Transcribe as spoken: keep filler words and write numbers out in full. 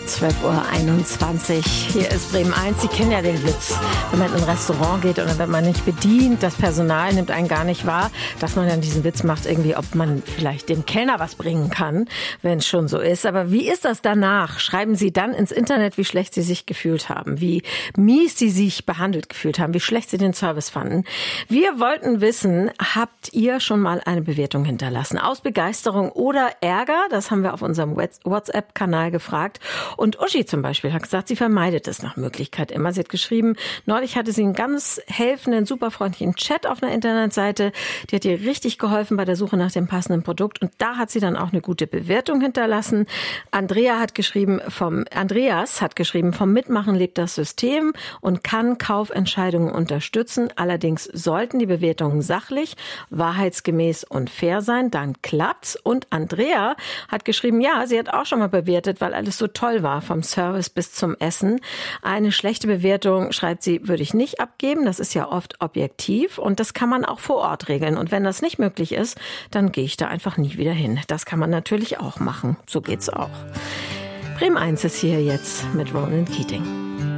zwölf Uhr einundzwanzig. Hier ist Bremen eins. Sie kennen ja den Witz, wenn man in ein Restaurant geht oder wenn man nicht bedient, das Personal nimmt einen gar nicht wahr, dass man dann diesen Witz macht, irgendwie, ob man vielleicht dem Kellner was bringen kann, wenn es schon so ist. Aber wie ist das danach? Schreiben Sie dann ins Internet, wie schlecht Sie sich gefühlt haben, wie mies Sie sich behandelt gefühlt haben, wie schlecht Sie den Service fanden. Wir wollten wissen, habt ihr schon mal eine Bewertung hinterlassen? Aus Begeisterung oder Ärger? Das haben wir auf unserem WhatsApp-Kanal gefragt. Und Uschi zum Beispiel hat gesagt, sie vermeidet es nach Möglichkeit immer. Sie hat geschrieben, neulich hatte sie einen ganz helfenden, super freundlichen Chat auf einer Internetseite. Die hat ihr richtig geholfen bei der Suche nach dem passenden Produkt. Und da hat sie dann auch eine gute Bewertung hinterlassen. Andrea hat geschrieben, vom, Andreas hat geschrieben, vom Mitmachen lebt das System und kann Kaufentscheidungen unterstützen. Allerdings sollten die Bewertungen sachlich, wahrheitsgemäß und fair sein. Dann klappt's. Und Andrea hat geschrieben, ja, sie hat auch schon mal bewertet, weil alles so toll war, vom Service bis zum Essen. Eine schlechte Bewertung, schreibt sie, würde ich nicht abgeben. Das ist ja oft objektiv und das kann man auch vor Ort regeln. Und wenn das nicht möglich ist, dann gehe ich da einfach nie wieder hin. Das kann man natürlich auch machen. So geht's auch. Bremen eins ist hier jetzt mit Ronan Keating.